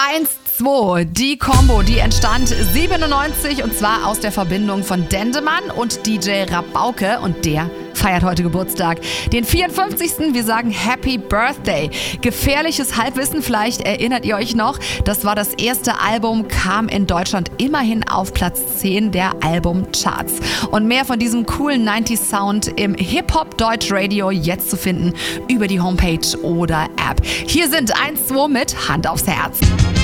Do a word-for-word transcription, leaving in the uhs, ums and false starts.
eins, zwei, die Combo, die entstand siebenundneunzig und zwar aus der Verbindung von Dendemann und D J Rabauke und der feiert heute Geburtstag. Den vierundfünfzigsten Wir sagen Happy Birthday. Gefährliches Halbwissen, vielleicht erinnert ihr euch noch. Das war das erste Album, kam in Deutschland immerhin auf Platz zehn der Albumcharts. Und mehr von diesem coolen neunziger Sound im Hip-Hop-Deutsch-Radio jetzt zu finden über die Homepage oder App. Hier sind eins, zwei mit Hand aufs Herz.